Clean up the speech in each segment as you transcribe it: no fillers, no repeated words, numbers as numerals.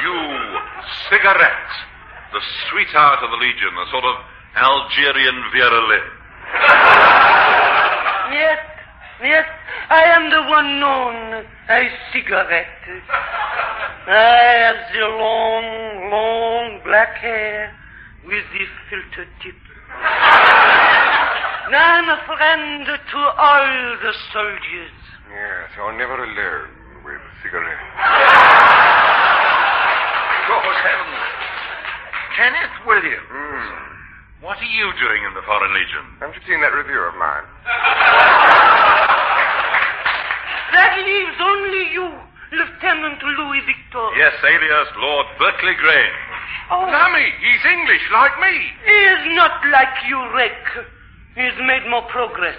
to cigarettes. The sweetheart of the Legion, a sort of Algerian Vera Lynn. Yes, I am the one known as Cigarette. I have the long black hair with the filter tip. I'm a friend to all the soldiers. Yes, you're never alone with Cigarette. Good heavens. Kenneth Williams. What are you doing in the Foreign Legion? Haven't you seen that review of mine? That leaves only you, Lieutenant Louis Victor. Yes, alias Lord Berkeley Grange. Oh. Lummy, he's English like me. He is not like you, Rick. He has made more progress.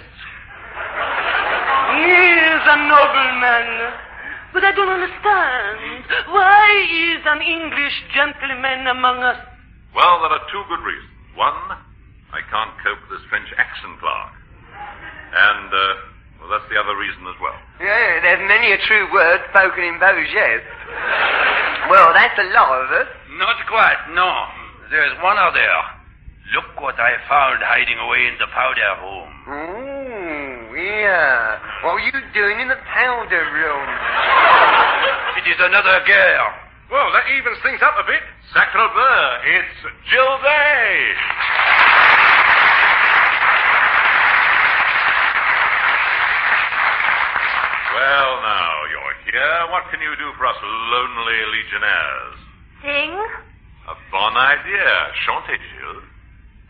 He is a nobleman. But I don't understand. Why is an English gentleman among us? Well, there are two good reasons. One, I can't cope with this French accent, Clark. And, well, that's the other reason as well. Yeah, there's many a true word spoken in Beaujais. Well, that's a lot of us. Not quite, no. There's one other. Look what I found hiding away in the powder room. Ooh, yeah. What were you doing in the powder room? It is another girl. Well, that evens things up a bit. Sacre bleu, it's Gilday! Well, now you're here. What can you do for us lonely legionnaires? Sing? A bon idea. Chantez, Gilles.